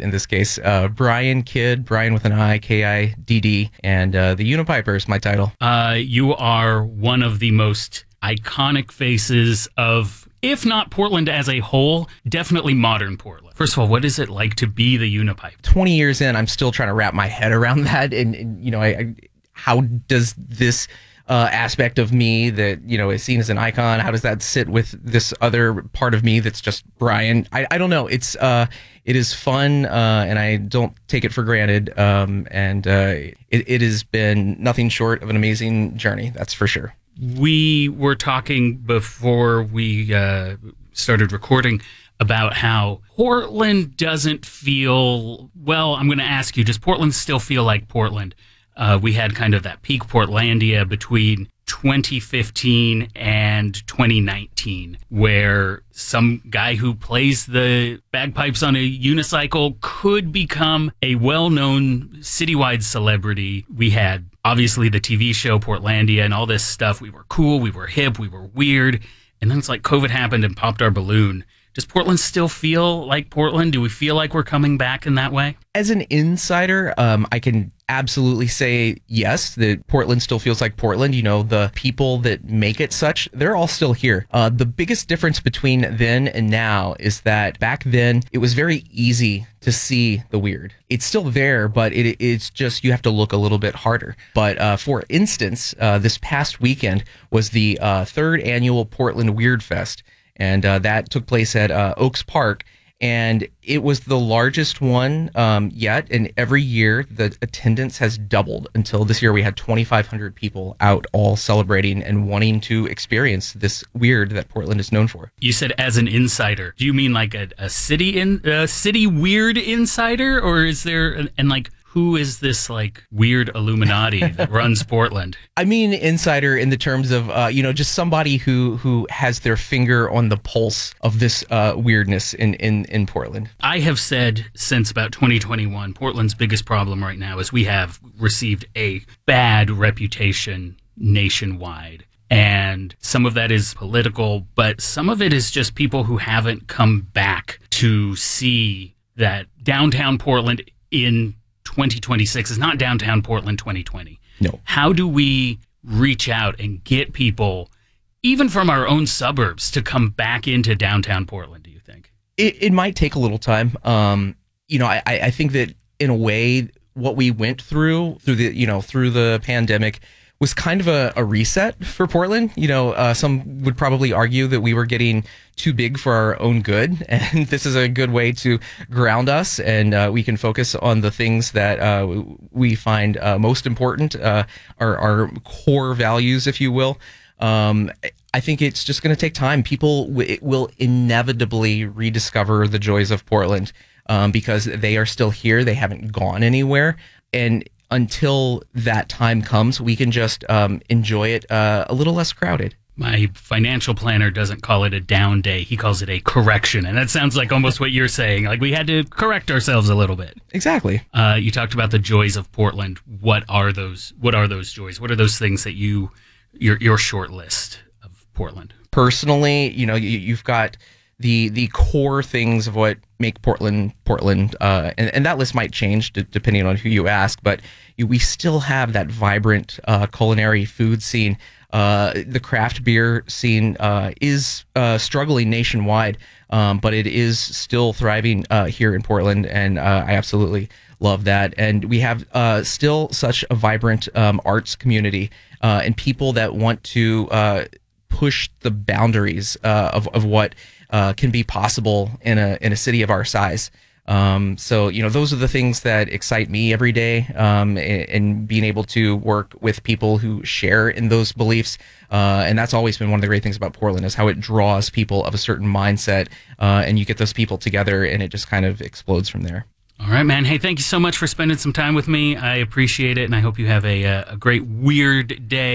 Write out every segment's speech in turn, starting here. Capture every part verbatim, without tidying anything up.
in this case. Uh, Brian Kidd, Brian with an I, K I D D, and uh, the Unipiper is my title. Uh, you are one of the most iconic faces of, if not Portland as a whole, definitely modern Portland. First of all, what is it like to be the Unipiper? twenty years in, I'm still trying to wrap my head around that. And, and you know, I, I, how does this uh, aspect of me that, you know, is seen as an icon, how does that sit with this other part of me that's just Brian? I, I don't know. It's uh, it is fun, uh, and I don't take it for granted. Um, and uh, it, it has been nothing short of an amazing journey, that's for sure. We were talking before we uh, started recording about how Portland doesn't feel, well, I'm going to ask you, does Portland still feel like Portland? Uh, we had kind of that peak Portlandia between twenty fifteen and twenty nineteen, where some guy who plays the bagpipes on a unicycle could become a well-known citywide celebrity. We had obviously the T V show Portlandia and all this stuff. We were cool, we were hip, we were weird. And then it's like COVID happened and popped our balloon. Does Portland still feel like Portland? Do we feel like we're coming back in that way? As an insider, um, I can absolutely say yes, that Portland still feels like Portland. You know, the people that make it such, they're all still here. Uh, the biggest difference between then and now is that back then, it was very easy to see the weird. It's still there, but it, it's just, you have to look a little bit harder. But uh, for instance, uh, this past weekend was the uh, third annual Portland Weird Fest. And uh, that took place at uh, Oaks Park, and it was the largest one um, yet. And every year, the attendance has doubled until this year we had twenty-five hundred people out, all celebrating and wanting to experience this weird that Portland is known for. You said as an insider. Do you mean like a, a city in a city weird insider, or is there an, and like? Who is this like weird Illuminati that runs Portland? I mean, insider in the terms of, uh, you know, just somebody who who has their finger on the pulse of this uh, weirdness in, in, in Portland. I have said since about twenty twenty-one, Portland's biggest problem right now is we have received a bad reputation nationwide. And some of that is political, but some of it is just people who haven't come back to see that downtown Portland in twenty twenty-six is not downtown Portland twenty twenty. No. How do we reach out and get people, even from our own suburbs, to come back into downtown Portland, do you think? It, it might take a little time. Um, you know, I, I think that in a way, what we went through, through the, you know, through the pandemic was kind of a, a reset for Portland. You know, uh, some would probably argue that we were getting too big for our own good, and this is a good way to ground us, and uh, we can focus on the things that uh, we find uh, most important, uh, our, our core values, if you will. Um, I think it's just going to take time. People w- will inevitably rediscover the joys of Portland um, because they are still here. They haven't gone anywhere, and until that time comes, we can just um, enjoy it uh, a little less crowded. My financial planner doesn't call it a down day. He calls it a correction. And that sounds like almost what you're saying. Like we had to correct ourselves a little bit. Exactly. Uh, you talked about the joys of Portland. What are those? What are those joys? What are those things that you, your, your short list of Portland? Personally, you know, you, you've got the the core things of what make Portland Portland, uh, and, and that list might change d- depending on who you ask, but you, we still have that vibrant uh, culinary food scene. Uh, the craft beer scene uh, is uh, struggling nationwide, um, but it is still thriving uh, here in Portland, and uh, I absolutely love that. And we have uh, still such a vibrant um, arts community uh, and people that want to uh, push the boundaries uh, of of what uh, can be possible in a in a city of our size. Um, so, you know, those are the things that excite me every day, um, and, and being able to work with people who share in those beliefs. Uh, and that's always been one of the great things about Portland is how it draws people of a certain mindset, uh, and you get those people together and it just kind of explodes from there. All right, man. Hey, thank you so much for spending some time with me. I appreciate it, and I hope you have a, a great weird day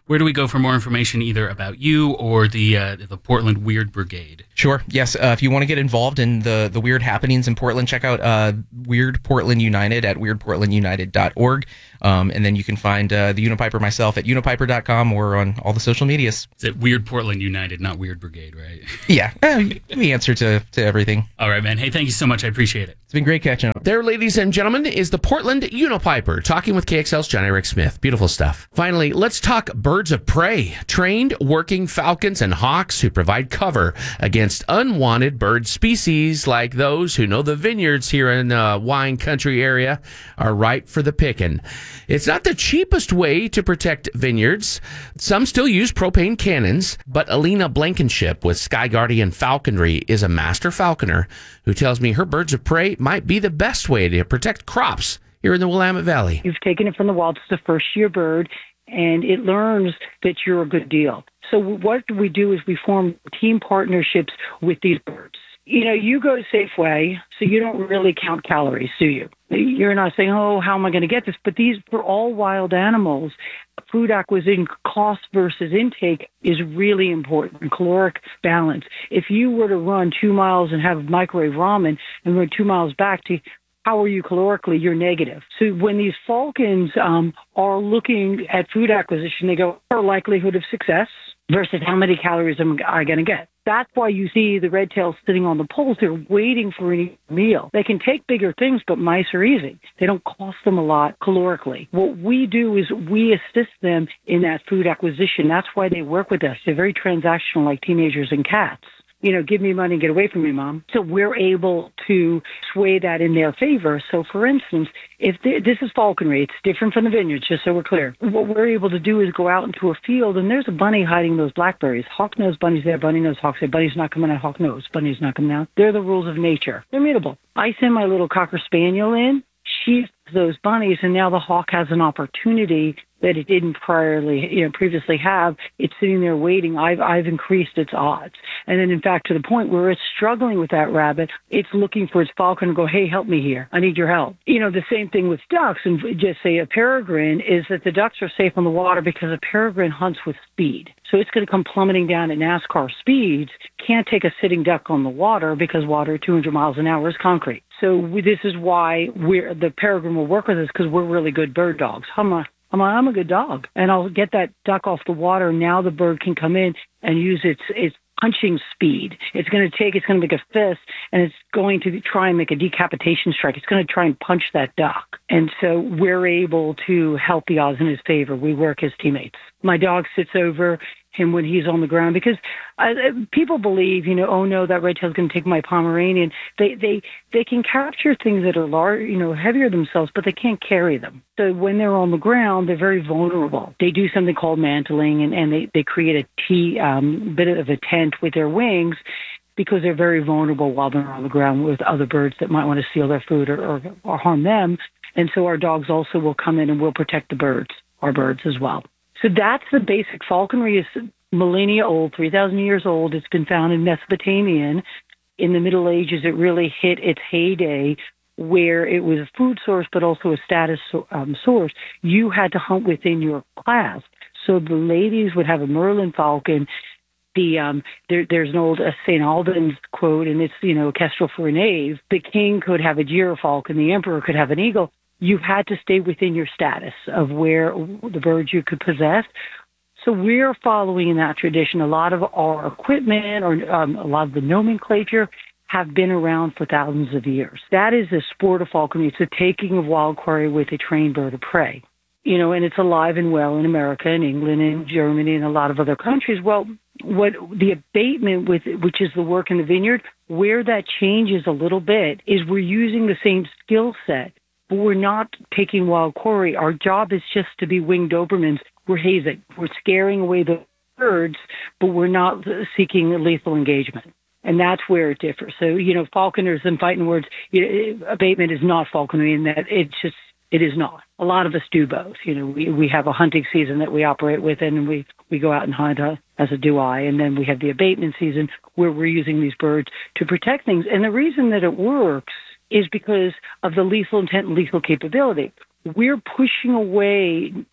where do we go for more information either about you or the uh, the Portland Weird Brigade? Sure. Yes. Uh, if you want to get involved in the, the weird happenings in Portland, check out uh, Weird Portland United at weird portland united dot org. Um, and then you can find uh, the Unipiper myself at unipiper dot com or on all the social medias. Is it Weird Portland United, not Weird Brigade, right? Yeah. Uh, we answer to, to everything. All right, man. Hey, thank you so much. I appreciate it. It's been great catching up. There, ladies and gentlemen, is the Portland Unipiper talking with K X L's John Eric Smith. Beautiful stuff. Finally, let's talk birds of prey. Trained working falcons and hawks who provide cover against unwanted bird species like those who know the vineyards here in the wine country area are ripe for the picking. It's not the cheapest way to protect vineyards. Some still use propane cannons, but Alina Blankenship with Sky Guardian Falconry is a master falconer who tells me her birds of prey might be the best way to protect crops here in the Willamette Valley. You've taken it from the wild. It's a first-year bird, and it learns that you're a good deal. So what we do is we form team partnerships with these birds. You know, you go to Safeway, so you don't really count calories, do you? You're not saying, oh, how am I going to get this? But these, for all wild animals, food acquisition cost versus intake is really important. Caloric balance. If you were to run two miles and have microwave ramen and run two miles back to how are you calorically? You're negative. So when these falcons um, are looking at food acquisition, they go, our likelihood of success versus how many calories am I going to get. That's why you see the red tails sitting on the poles. They're waiting for any meal. They can take bigger things, but mice are easy. They don't cost them a lot calorically. What we do is we assist them in that food acquisition. That's why they work with us. They're very transactional, like teenagers and cats. You know, give me money and get away from me, Mom. So we're able to sway that in their favor. So, for instance, if they, this is falconry, it's different from the vineyards, just so we're clear. What we're able to do is go out into a field, and there's a bunny hiding those blackberries. Hawk-nosed bunny's there, bunny-nosed hawk's there. Bunny's not coming out, hawk-nosed. Bunny's not coming out. They're the rules of nature. They're mutable. I send my little Cocker Spaniel in. She those bunnies, and now the hawk has an opportunity that it didn't priorly, you know, previously have. It's sitting there waiting. I've I've increased its odds, and then in fact to the point where it's struggling with that rabbit, it's looking for its falcon to go, hey, help me here. I need your help. You know, the same thing with ducks, and just say a peregrine is that the ducks are safe on the water because a peregrine hunts with speed. So it's going to come plummeting down at NASCAR speeds. Can't take a sitting duck on the water because water two hundred miles an hour is concrete. So we, this is why we're the peregrine will work with us because we're really good bird dogs. I'm a, I'm a, I'm a good dog, and I'll get that duck off the water. And now the bird can come in and use its its punching speed. It's going to take, it's going to make a fist, and it's going to try and make a decapitation strike. It's going to try and punch that duck. And so we're able to help the odds in his favor. We work as teammates. My dog sits over him when he's on the ground because uh, people believe, you know, oh no, that red tail's going to take my Pomeranian. They they they can capture things that are large, you know, heavier themselves, but they can't carry them. So when they're on the ground, they're very vulnerable. They do something called mantling, and, and they they create a T um, bit of a tent with their wings because they're very vulnerable while they're on the ground with other birds that might want to steal their food or, or, or harm them. And so our dogs also will come in and will protect the birds, our birds as well. So that's the basic. Falconry is millennia old, three thousand years old. It's been found in Mesopotamia. In the Middle Ages, it really hit its heyday where it was a food source but also a status um, source. You had to hunt within your class. So the ladies would have a Merlin falcon. The um, there, there's an old uh, Saint Albans quote, and it's, you know, a kestrel for a knave. The king could have a gyrfalcon. The emperor could have an eagle. You had to stay within your status of where the birds you could possess. So we're following in that tradition. A lot of our equipment or um, a lot of the nomenclature have been around for thousands of years. That is the sport of falconry. It's the taking of wild quarry with a trained bird of prey. You know, and it's alive and well in America and England and Germany and a lot of other countries. Well, what the abatement, with which is the work in the vineyard, where that changes a little bit is we're using the same skill set, but we're not taking wild quarry. Our job is just to be winged Dobermans. We're hazing. We're scaring away the birds, but we're not seeking lethal engagement. And that's where it differs. So, you know, falconers and fighting words, you know, abatement is not falconry in that it's just, it is not. A lot of us do both. You know, we, we have a hunting season that we operate within, and we, we go out and hunt uh, as a do I. And then we have the abatement season where we're using these birds to protect things. And the reason that it works is because of the lethal intent and lethal capability. We're pushing away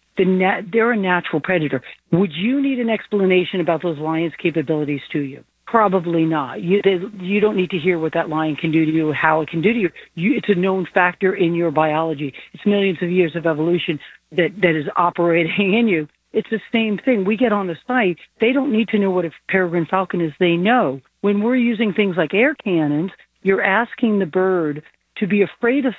The nat- they're a natural predator. Would you need an explanation about those lions' capabilities to you? Probably not. You, they, you don't need to hear what that lion can do to you, how it can do to you. you. It's a known factor in your biology. It's millions of years of evolution that, that is operating in you. It's the same thing. We get on the site. They don't need to know what a peregrine falcon is. They know. When we're using things like air cannons, you're asking the bird to be afraid of